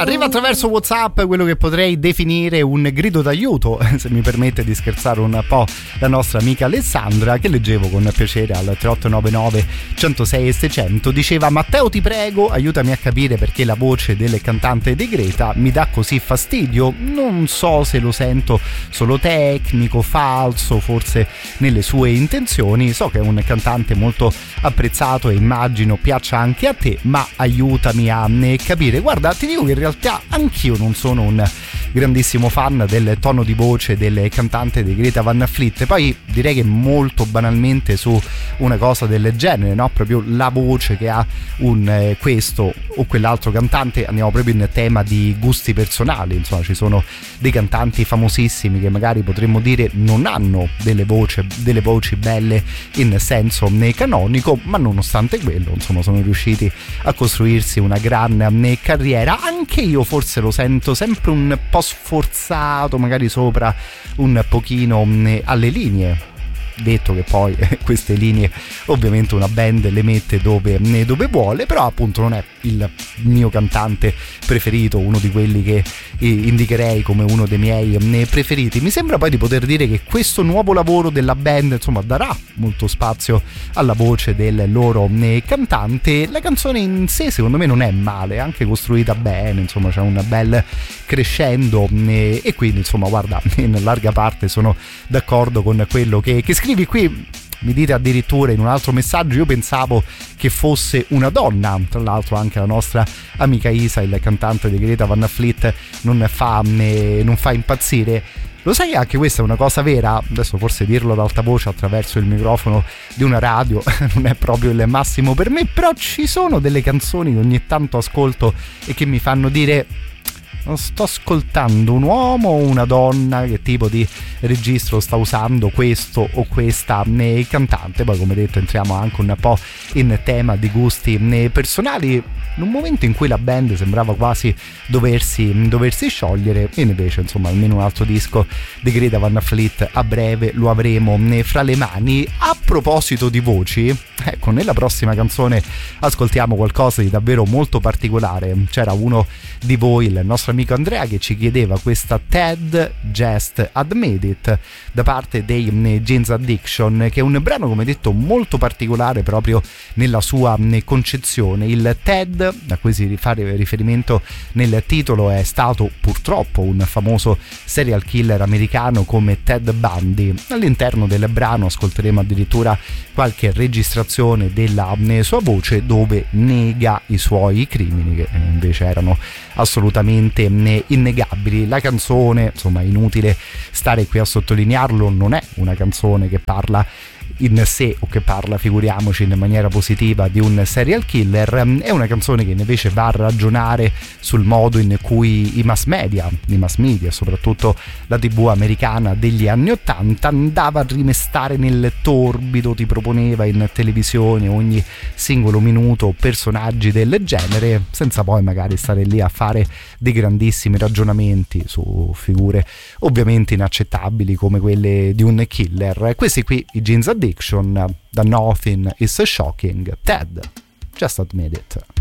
Arriva attraverso WhatsApp quello che potrei definire un grido d'aiuto, se mi permette di scherzare un po', la nostra amica Alessandra, che leggevo con piacere al 3899 106 e 600. Diceva: Matteo, ti prego, aiutami a capire perché la voce del cantante di Greta mi dà così fastidio. Non so se lo sento solo tecnico, falso, forse nelle sue intenzioni. So che è un cantante molto apprezzato e immagino piaccia anche a te, ma aiutami a capire. Guarda, ti dico che in realtà anch'io non sono un grandissimo fan del tono di voce del cantante di Greta Van Fleet. Poi direi che molto banalmente su una cosa del genere, no? Proprio la voce che ha un questo o quell'altro cantante, andiamo proprio in tema di gusti personali. Insomma, ci sono dei cantanti famosissimi che magari potremmo dire non hanno delle voci belle in senso canonico, ma nonostante quello, insomma, sono riusciti a costruirsi una gran carriera. Anche io forse lo sento sempre un po' sforzato, magari sopra un pochino alle linee. Detto che poi queste linee ovviamente una band le mette dove vuole, però appunto non è il mio cantante preferito, uno di quelli che indicherei come uno dei miei preferiti. Mi sembra poi di poter dire che questo nuovo lavoro della band, insomma, darà molto spazio alla voce del loro cantante. La canzone in sé secondo me non è male, è anche costruita bene, insomma c'è un bel crescendo e quindi insomma guarda, in larga parte sono d'accordo con quello che scrivi qui. Mi dite addirittura in un altro messaggio: io pensavo che fosse una donna. Tra l'altro anche la nostra amica Isa, il cantante di Greta Van Fleet, non fa impazzire. Lo sai che anche questa è una cosa vera? Adesso forse dirlo ad alta voce attraverso il microfono di una radio non è proprio il massimo per me, però ci sono delle canzoni che ogni tanto ascolto e che mi fanno dire: non sto ascoltando un uomo o una donna, che tipo di registro sta usando questo o questa cantante. Poi, come detto, entriamo anche un po' in tema di gusti personali, in un momento in cui la band sembrava quasi doversi sciogliere, e invece insomma almeno un altro disco di Greta Van Fleet a breve lo avremo fra le mani. A proposito di voci, ecco, nella prossima canzone ascoltiamo qualcosa di davvero molto particolare. C'era uno di voi, il nostro amico Andrea, che ci chiedeva questa Ted Just Admit It da parte dei Jane's Addiction, che è un brano, come detto, molto particolare proprio nella sua concezione. Il Ted a cui si fa riferimento nel titolo è stato purtroppo un famoso serial killer americano come Ted Bundy. All'interno del brano ascolteremo addirittura qualche registrazione della sua voce dove nega i suoi crimini, che invece erano assolutamente innegabili. La canzone, insomma, inutile stare qui a sottolinearlo, non è una canzone che parla in sé o che parla, figuriamoci, in maniera positiva di un serial killer. È una canzone che invece va a ragionare sul modo in cui i mass media, soprattutto la TV americana degli anni '80, andava a rimestare nel torbido, ti proponeva in televisione ogni singolo minuto personaggi del genere, senza poi magari stare lì a fare dei grandissimi ragionamenti su figure ovviamente inaccettabili come quelle di un killer. Questi qui, i Jane's Addiction, da Nothing is Shocking, Ted Just Admit It.